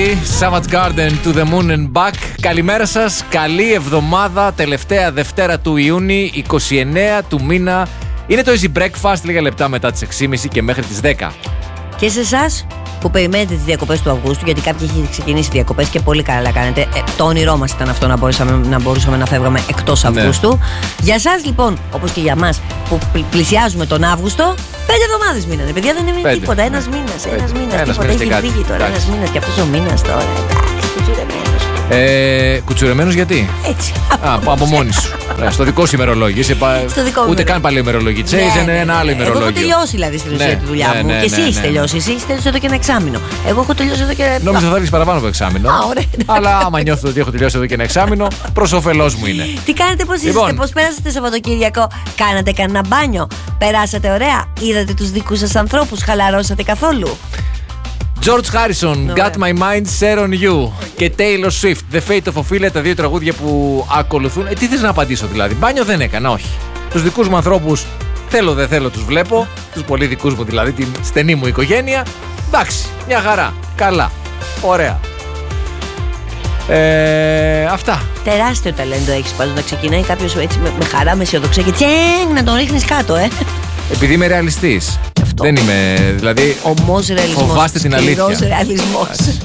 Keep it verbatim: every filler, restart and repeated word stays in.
Κέι, Savage Garden, To the Moon and Back. Καλημέρα σας, καλή εβδομάδα, τελευταία Δευτέρα του Ιούνιου, είκοσι εννέα του μήνα. Είναι το Easy Breakfast, λίγα λεπτά μετά τις έξι και μισή και μέχρι τις δέκα. Και σε εσάς που περιμένετε τις διακοπές του Αυγούστου, γιατί κάποιοι έχει ξεκινήσει διακοπές και πολύ καλά κάνετε. Ε, το όνειρό μας ήταν αυτό, να μπορούσαμε να, μπορούσαμε να φεύγαμε εκτός Αυγούστου. Ναι. Για εσάς λοιπόν, όπως και για μας που πλησιάζουμε τον Αύγουστο, πέντε εβδομάδες μείνανε. Παιδιά, δεν είναι πέντε, τίποτα. Ένας ναι. μήνας, ένας μήνας. Τίποτα. Έχει φύγει τώρα. Ένας μήνας και αυτός ο μήνας τώρα. Εντάξει, κουτσουρεμένος. Ε, κουτσουρεμένος γιατί? Έτσι. Α, από μόνη σου. Στο δικό σου ημερολόγιο. Στο δικό μου. Ούτε καν πάλι ημερολόγιο. Τσέι, είναι ένα άλλο ημερολόγιο. Εγώ έχω τελειώσει δηλαδή στην ουσία τη δουλειά μου. Και εσύ έχεις τελειώσει. Εσύ έχεις τελειώσει εδώ και ένα εξάμηνο. Εγώ έχω τελειώσει εδώ και. Νόμιζα θα θέλεις παραπάνω από εξάμηνο. Αλλά άμα νιώθω ότι έχω τελειώσει εδώ και ένα εξάμηνο, προς όφελός μου είναι. Τι κάνετε, πώς είστε, πώς πέρασατε Σαββατοκύριακο? Κάνατε κανένα μπάνιο? Περάσατε ωραία? Είδατε τους δικούς σας ανθρώπους? Χαλαρώσατε καθόλου? George Harrison, Got My Mind Set On You και Taylor Swift, The Fate of Ophelia, τα δύο τραγούδια που ακολουθούν. Ε, τι θες να απαντήσω δηλαδή? Μπάνιο δεν έκανα, όχι. Τους δικούς μου ανθρώπους θέλω δεν θέλω τους βλέπω. Τους πολύ δικούς μου δηλαδή, την στενή μου οικογένεια. Εντάξει, μια χαρά, καλά, ωραία. Ε, αυτά. Τεράστιο ταλέντο έχεις πάντως να ξεκινάει κάποιος έτσι με, με χαρά, με αισιοδοξία και τσέγκ να τον ρίχνεις κάτω, ε. Επειδή είμαι ρεαλιστής. Αυτό. Δεν είμαι, δηλαδή. Ομός ρεαλισμός. Φοβάστε την αλήθεια. Ρεαλισμός.